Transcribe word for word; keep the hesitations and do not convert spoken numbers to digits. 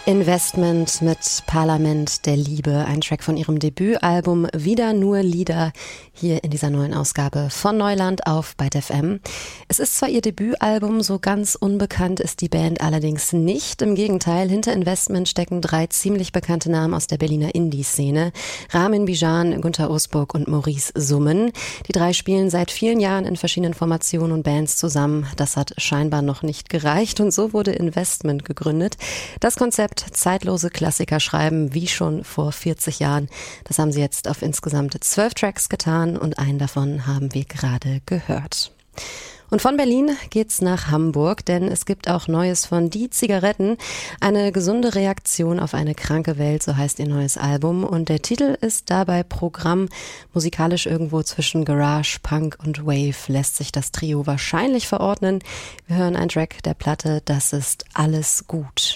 Investment mit Parlament der Liebe, ein Track von ihrem Debütalbum Wieder nur Lieder, hier in dieser neuen Ausgabe von Neuland auf Byte F M. Es ist zwar ihr Debütalbum, so ganz unbekannt ist die Band allerdings nicht. Im Gegenteil, hinter Investment stecken drei ziemlich bekannte Namen aus der Berliner Indie-Szene. Ramin Bijan, Günter Usburg und Maurice Summen. Die drei spielen seit vielen Jahren in verschiedenen Formationen und Bands zusammen. Das hat scheinbar noch nicht gereicht und so wurde Investment gegründet. Das Konzept zeitlose Klassiker schreiben, wie schon vor vierzig Jahren. Das haben sie jetzt auf insgesamt zwölf Tracks getan und einen davon haben wir gerade gehört. Und von Berlin geht's nach Hamburg, denn es gibt auch Neues von Die Zigaretten. Eine gesunde Reaktion auf eine kranke Welt, so heißt ihr neues Album. Und der Titel ist dabei Programm. Musikalisch irgendwo zwischen Garage, Punk und Wave lässt sich das Trio wahrscheinlich verordnen. Wir hören einen Track der Platte, das ist Alles gut.